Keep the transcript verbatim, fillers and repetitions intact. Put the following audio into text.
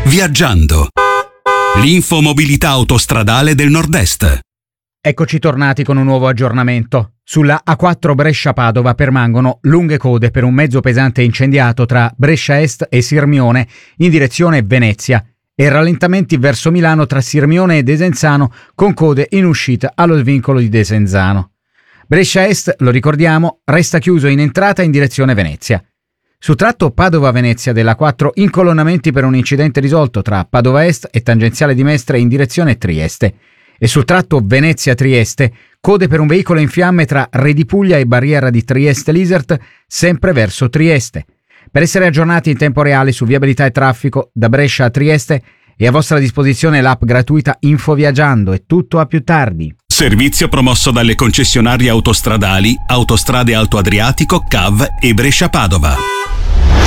Viaggiando. L'infomobilità autostradale del Nord-Est. Eccoci tornati con un nuovo aggiornamento. Sulla A quattro Brescia-Padova permangono lunghe code per un mezzo pesante incendiato tra Brescia Est e Sirmione in direzione Venezia e rallentamenti verso Milano tra Sirmione e Desenzano con code in uscita allo svincolo di Desenzano. Brescia Est, lo ricordiamo, resta chiuso in entrata in direzione Venezia. Su tratto Padova-Venezia della A quattro incolonnamenti per un incidente risolto tra Padova Est e tangenziale di Mestre in direzione Trieste. E sul tratto Venezia-Trieste, code per un veicolo in fiamme tra Re di Puglia e barriera di Trieste-Lisert, sempre verso Trieste. Per essere aggiornati in tempo reale su viabilità e traffico da Brescia a Trieste è a vostra disposizione l'app gratuita Infoviaggiando. È tutto, a più tardi. Servizio promosso dalle concessionarie autostradali Autostrade Alto Adriatico, C A V e Brescia Padova.